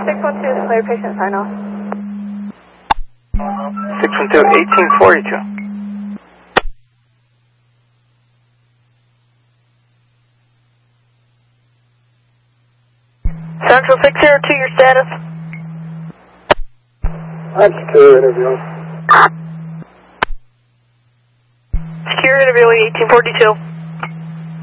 612, clear patient sign off. 612-1842. Central 602, your status? I'm secure interview. Secure interviewing 1842.